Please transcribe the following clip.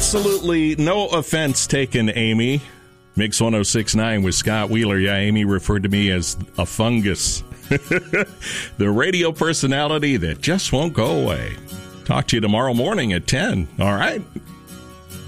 Absolutely no offense taken, Amy. Mix 106.9 with Scott Wheeler. Yeah, Amy referred to me as a fungus. The radio personality that just won't go away. Talk to you tomorrow morning at 10. All right?